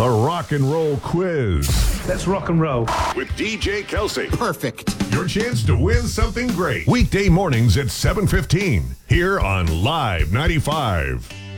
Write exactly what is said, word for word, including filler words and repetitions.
The Rock and Roll Quiz. Let's rock and roll. With D J Kelsey. Perfect. Your chance to win something great. Weekday mornings at seven fifteen. Here on Live ninety-five.